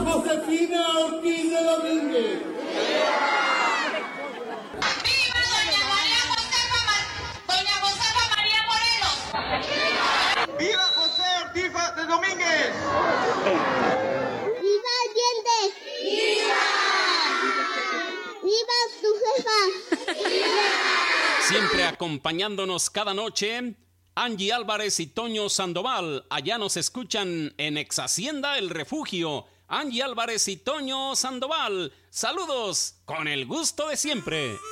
Josefina Ortiz de Domínguez. ¡Viva Doña Josefa María Morelos! ¡Viva José Ortiz de Domínguez! ¡Viva Allende! ¡Viva! ¡Viva su jefa! Siempre acompañándonos cada noche, Angie Álvarez y Toño Sandoval. Allá nos escuchan en Ex Hacienda El Refugio. Angie Álvarez y Toño Sandoval. Saludos con el gusto de siempre.